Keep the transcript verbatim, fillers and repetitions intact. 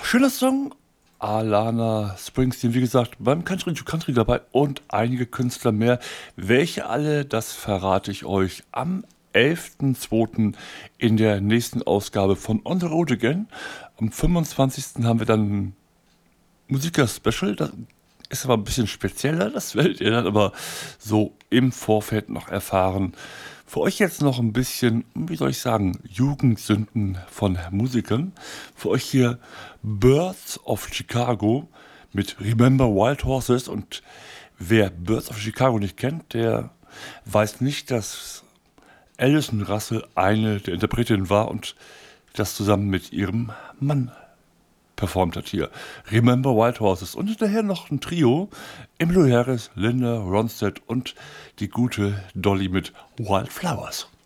Schöner Song. Alana Springsteen, wie gesagt, beim Country to Country dabei und einige Künstler mehr. Welche alle, das verrate ich euch am elften zweiten in der nächsten Ausgabe von On the Road Again. Am fünfundzwanzigsten haben wir dann ein Musiker-Special. Das ist aber ein bisschen spezieller, das werdet ihr dann aber so im Vorfeld noch erfahren. Für euch jetzt noch ein bisschen, wie soll ich sagen, Jugendsünden von Musikern. Für euch hier Birds of Chicago mit Remember Wild Horses. Und wer Birds of Chicago nicht kennt, der weiß nicht, dass Alison Russell eine der Interpretinnen war und das zusammen mit ihrem Mann performt hat hier. Remember Wild Horses. Und hinterher noch ein Trio. Emmylou Harris, Linda Ronstadt und die gute Dolly mit Wild Flowers.